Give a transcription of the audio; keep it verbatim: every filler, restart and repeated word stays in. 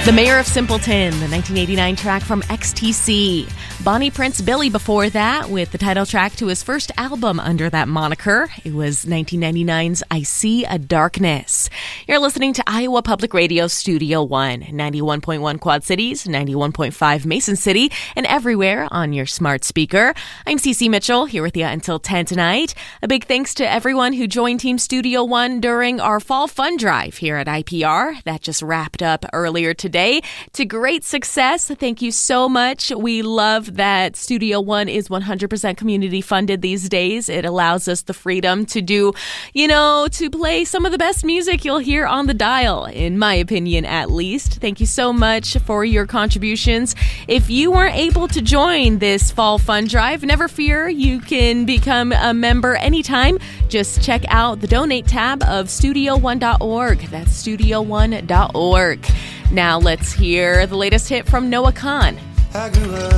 The Mayor of Simpleton, the nineteen eighty-nine track from X T C. Bonnie Prince Billy before that with the title track to his first album under that moniker. It was nineteen ninety-nine's I See a Darkness. You're listening to Iowa Public Radio Studio One, ninety-one point one Quad Cities, ninety-one point five Mason City, and everywhere on your smart speaker. I'm Cece Mitchell, here with you until ten tonight. A big thanks to everyone who joined Team Studio One during our Fall Fun Drive here at I P R. That just wrapped up earlier today. To great success. Thank you so much. We love that Studio One is one hundred percent community funded these days. It allows us the freedom to do, you know, to play some of the best music you'll hear on the dial, in my opinion, at least. Thank you so much for your contributions. If you weren't able to join this Fall Fun Drive, never fear. You can become a member anytime. Just check out the donate tab of studio one dot org. That's studio one dot org. Now let's hear the latest hit from Noah Kahan.